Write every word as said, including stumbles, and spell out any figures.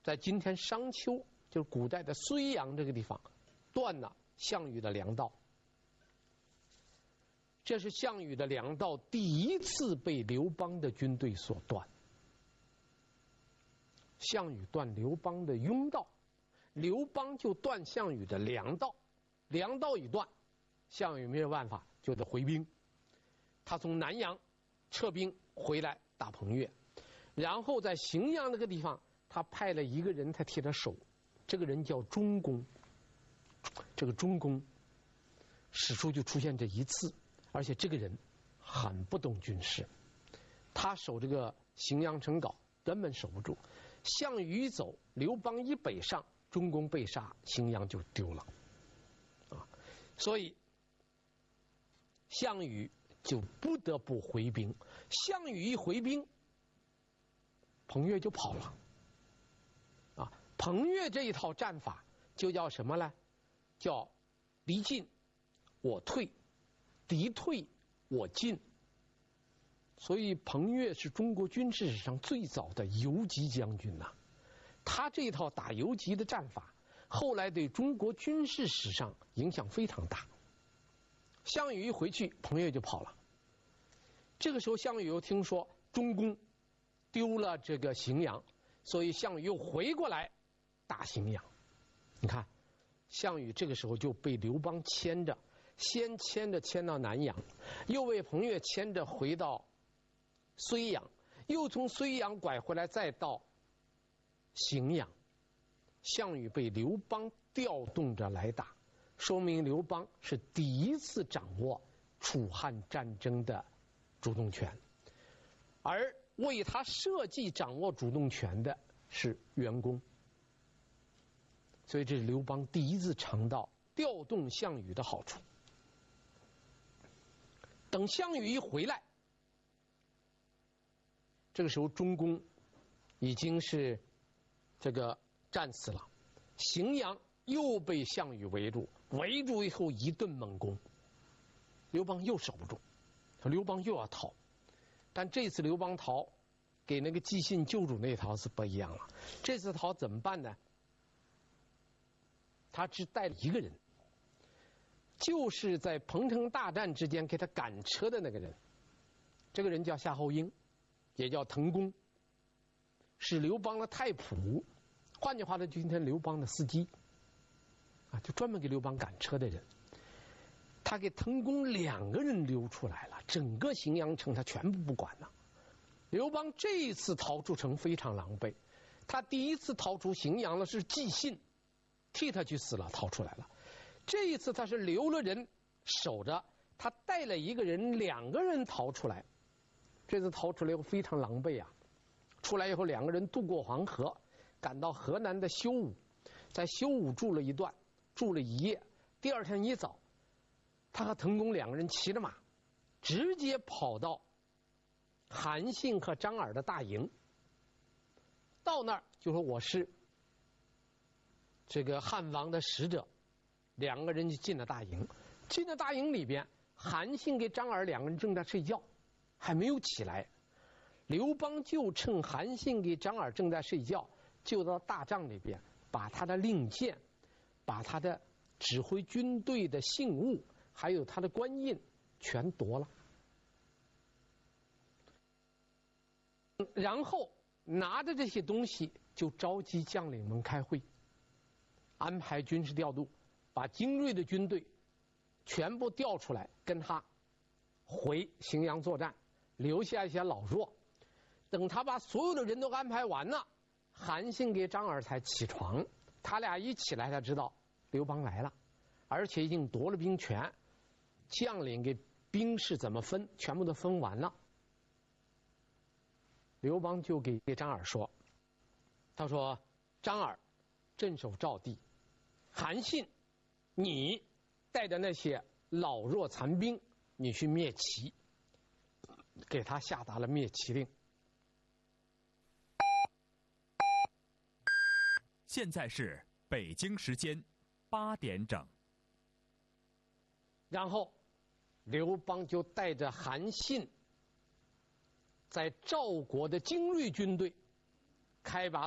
在今天商丘，就是古代的睢阳这个地方，断了项羽的粮道。这是项羽的粮道第一次被刘邦的军队所断。项羽断刘邦的甬道，刘邦就断项羽的粮道。粮道一断，项羽没有办法，就得回兵。他从南阳撤兵回来打彭越，然后在荥阳那个地方，他派了一个人，他替他守，这个人叫钟公。这个钟公，史书就出现这一次，而且这个人很不懂军事，他守这个荥阳城堡根本守不住。项羽一走，刘邦一北上，钟公被杀，荥阳就丢了啊！所以项羽就不得不回兵。项羽一回兵，彭越就跑了啊！彭越这一套战法就叫什么呢？叫敌进我退，敌退我进。所以彭越是中国军事史上最早的游击将军呐、啊，他这套打游击的战法，后来对中国军事史上影响非常大。项羽一回去，彭越就跑了。这个时候，项羽又听说钟公丢了这个荥阳，所以项羽又回过来打荥阳。你看，项羽这个时候就被刘邦牵着，先牵着牵到南阳，又被彭越牵着回到睢阳，又从睢阳拐回来，再到荥阳。项羽被刘邦调动着来打，说明刘邦是第一次掌握楚汉战争的主动权，而为他设计掌握主动权的是袁公。所以这是刘邦第一次尝到调动项羽的好处。等项羽一回来，这个时候钟公已经是这个战死了，荥阳又被项羽围住，围住以后一顿猛攻，刘邦又守不住，刘邦又要逃。但这次刘邦逃给那个寄信救主那逃是不一样了，这次逃怎么办呢？他只带了一个人，就是在彭城大战之间给他赶车的那个人，这个人叫夏侯婴，也叫滕公，是刘邦的太仆，换句话说，就今天刘邦的司机啊，就专门给刘邦赶车的人。他给滕公两个人溜出来了，整个荥阳城他全部不管了。刘邦这一次逃出城非常狼狈，他第一次逃出荥阳了是寄信替他去死了，逃出来了。这一次他是留了人守着，他带了一个人，两个人逃出来。这次逃出来以后非常狼狈啊！出来以后，两个人渡过黄河，赶到河南的修武，在修武住了一段，住了一夜。第二天一早，他和滕公两个人骑着马，直接跑到韩信和张耳的大营。到那儿就说我是这个汉王的使者，两个人就进了大营。进了大营里边，韩信跟张耳两个人正在睡觉，还没有起来。刘邦就趁韩信跟张耳正在睡觉，就到大帐里边，把他的令箭，把他的指挥军队的信物，还有他的官印全夺了。然后拿着这些东西就召集将领们开会，安排军事调度，把精锐的军队全部调出来跟他回荥阳作战，留下一些老弱。等他把所有的人都安排完了，韩信给张耳才起床。他俩一起来才知道刘邦来了，而且已经夺了兵权，将领给兵士怎么分全部都分完了。刘邦就给给张耳说，他说张耳镇守赵地，韩信你带着那些老弱残兵你去灭齐，给他下达了灭齐令。 现在是北京时间八点整。 然后刘邦就带着韩信在赵国的精锐军队开拔